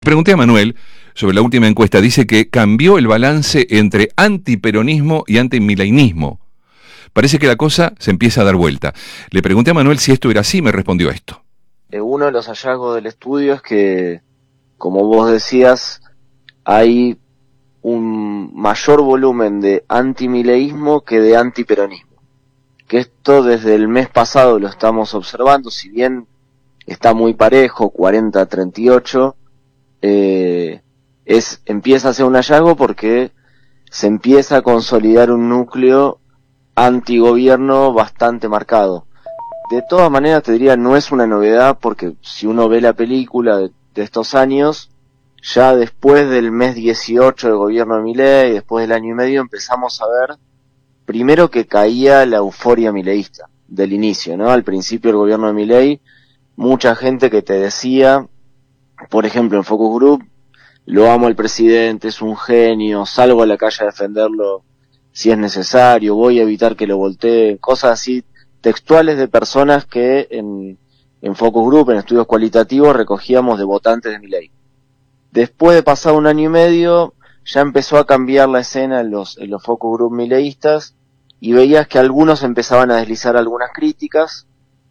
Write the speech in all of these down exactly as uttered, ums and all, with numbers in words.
Pregunté a Manuel sobre la última encuesta. Dice que cambió el balance entre antiperonismo y antimileinismo. Parece que la cosa se empieza a dar vuelta. Le pregunté a Manuel si esto era así y me respondió esto. Uno de los hallazgos del estudio es que, como vos decías, hay un mayor volumen de antimileísmo que de antiperonismo. Que esto desde el mes pasado lo estamos observando, si bien está muy parejo, cuarenta a treinta y ocho, eh, es, empieza a ser un hallazgo porque se empieza a consolidar un núcleo antigobierno bastante marcado. De todas maneras te diría, no es una novedad, porque si uno ve la película de, de estos años, ya después del mes dieciocho del gobierno de Milei, después del año y medio, empezamos a ver primero que caía la euforia mileísta del inicio, ¿no? Al principio del gobierno de Milei, mucha gente que te decía, por ejemplo en Focus Group, lo amo al presidente, es un genio, salgo a la calle a defenderlo si es necesario, voy a evitar que lo voltee, cosas así textuales de personas que en, en Focus Group, en estudios cualitativos, recogíamos de votantes de Milei. Después de pasar un año y medio, ya empezó a cambiar la escena en los, en los Focus Group mileístas, y veías que algunos empezaban a deslizar algunas críticas.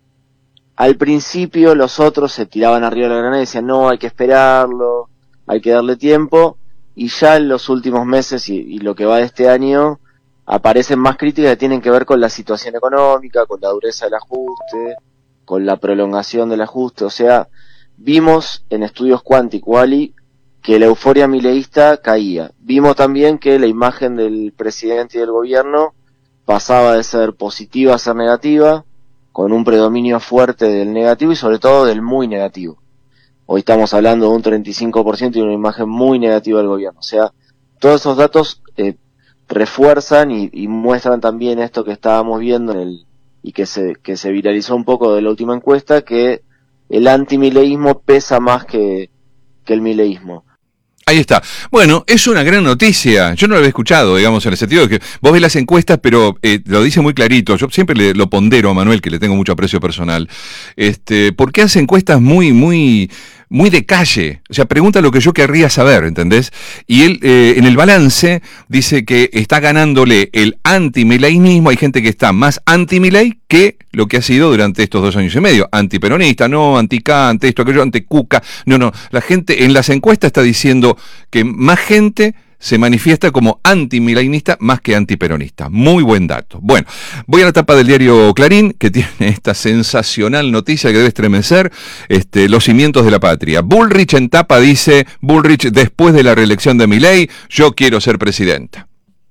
Al principio los otros se tiraban arriba de la granada y decían, no, hay que esperarlo, hay que darle tiempo, y ya en los últimos meses y, y lo que va de este año, aparecen más críticas que tienen que ver con la situación económica, con la dureza del ajuste, con la prolongación del ajuste. O sea, vimos en estudios Quanti Quali que la euforia mileísta caía. Vimos también que la imagen del presidente y del gobierno pasaba de ser positiva a ser negativa, con un predominio fuerte del negativo y sobre todo del muy negativo. Hoy estamos hablando de un treinta y cinco por ciento y una imagen muy negativa del gobierno. O sea, todos esos datos eh, refuerzan y, y muestran también esto que estábamos viendo en el, y que se, que se viralizó un poco de la última encuesta, que el antimileísmo pesa más que, que el mileísmo. Ahí está. Bueno, es una gran noticia. Yo no lo había escuchado, digamos, en el sentido de que vos ves las encuestas, pero eh, lo dice muy clarito. Yo siempre le, lo pondero a Manuel, que le tengo mucho aprecio personal, este, porque hace encuestas muy, muy, muy de calle. O sea, pregunta lo que yo querría saber, ¿entendés? Y él, eh, en el balance, dice que está ganándole el antimileinismo. Hay gente que está más anti-Milei que lo que ha sido durante estos dos años y medio. Antiperonista, no, anti-K, anti esto, aquello, anti-Cuca. No, no. La gente en las encuestas está diciendo que más gente se manifiesta como antimileinista más que antiperonista. Muy buen dato. Bueno, voy a la tapa del diario Clarín, que tiene esta sensacional noticia que debe estremecer, este, los cimientos de la patria. Bullrich en tapa dice, Bullrich después de la reelección de Milei, yo quiero ser presidenta.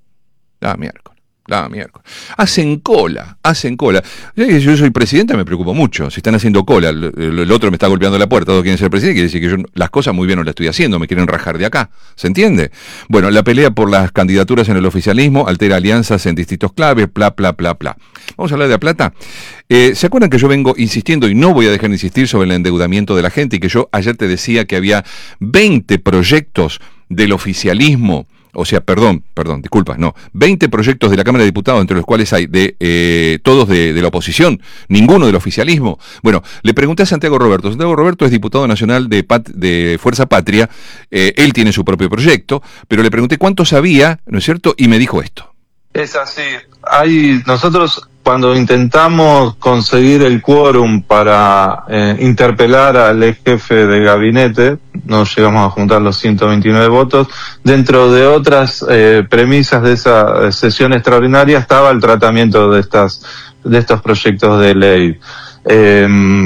Ah, miércoles. Ah, miércoles. Hacen cola, hacen cola. Yo soy presidenta, me preocupo mucho. Si están haciendo cola, el, el otro me está golpeando la puerta, todos quieren ser presidente, quiere decir que yo las cosas muy bien no las estoy haciendo, me quieren rajar de acá. ¿Se entiende? Bueno, la pelea por las candidaturas en el oficialismo altera alianzas en distritos claves, bla, bla, bla, bla. Vamos a hablar de La Plata. Eh, ¿Se acuerdan que yo vengo insistiendo, y no voy a dejar de insistir, sobre el endeudamiento de la gente, y que yo ayer te decía que había veinte proyectos del oficialismo? O sea, perdón, perdón, disculpa, no, veinte proyectos de la Cámara de Diputados, entre los cuales hay de eh, todos de, de la oposición, ninguno del oficialismo. Bueno, le pregunté a Santiago Roberto. Santiago Roberto es diputado nacional de, Pat, de Fuerza Patria, eh, él tiene su propio proyecto, pero le pregunté cuánto sabía, ¿no es cierto?, y me dijo esto. Es así, hay, nosotros cuando intentamos conseguir el quórum para eh, interpelar al ex jefe de gabinete, no llegamos a juntar los ciento veintinueve votos, dentro de otras eh, premisas de esa sesión extraordinaria estaba el tratamiento de estas de estos proyectos de ley. Eh,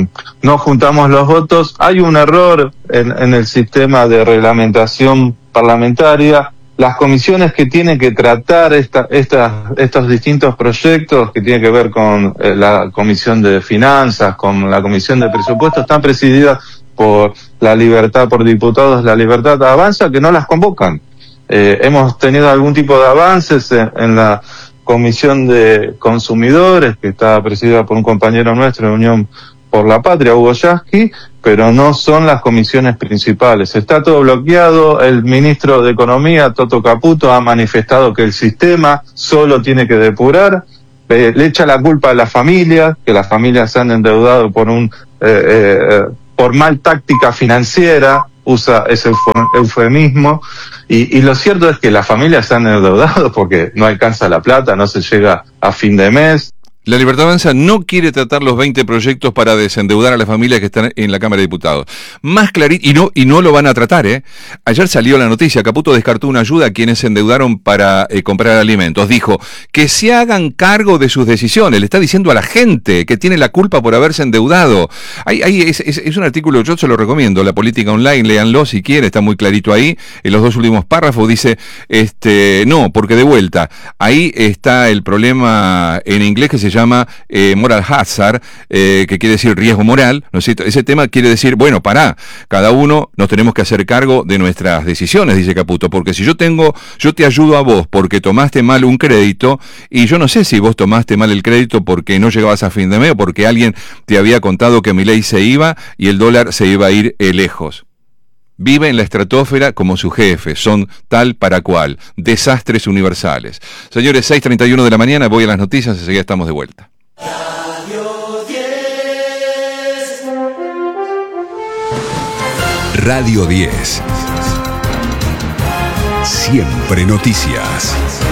no juntamos los votos, hay un error en, en el sistema de reglamentación parlamentaria. Las comisiones que tienen que tratar esta, esta, estos distintos proyectos, que tienen que ver con eh, la Comisión de Finanzas, con la Comisión de Presupuestos, están presididas por La Libertad, por diputados La Libertad Avanza, que no las convocan. Eh, hemos tenido algún tipo de avances en, en la Comisión de Consumidores, que está presidida por un compañero nuestro de Unión por la Patria, Hugo Yasky, pero no son las comisiones principales. Está todo bloqueado. El ministro de Economía, Toto Caputo, ha manifestado que el sistema solo tiene que depurar. Eh, le echa la culpa a las familias, que las familias se han endeudado por un eh, eh, por mal táctica financiera. usa ese eufemismo, y, y lo cierto es que las familias se han endeudado porque no alcanza la plata, no se llega a fin de mes. La Libertad Avanza no quiere tratar los veinte proyectos para desendeudar a las familias que están en la Cámara de Diputados. Más clarito, y no, y no lo van a tratar, ¿eh? Ayer salió la noticia, Caputo descartó una ayuda a quienes se endeudaron para eh, comprar alimentos. Dijo que se hagan cargo de sus decisiones. Le está diciendo a la gente que tiene la culpa por haberse endeudado. Hay, hay, es, es, es un artículo, yo se lo recomiendo, La Política Online, léanlo si quieren, está muy clarito ahí. En los dos últimos párrafos dice, este, no, porque de vuelta, ahí está el problema en inglés que se llama eh, moral hazard, eh, que quiere decir riesgo moral, ¿no es cierto? Ese tema quiere decir, bueno, pará, cada uno nos tenemos que hacer cargo de nuestras decisiones, dice Caputo, porque si yo tengo, yo te ayudo a vos porque tomaste mal un crédito, y yo no sé si vos tomaste mal el crédito porque no llegabas a fin de mes o porque alguien te había contado que Milei se iba y el dólar se iba a ir eh, lejos. Vive en la estratosfera como su jefe, son tal para cual, desastres universales. Señores, seis treinta y uno de la mañana, voy a las noticias, enseguida estamos de vuelta. Radio diez. Radio diez. Siempre noticias.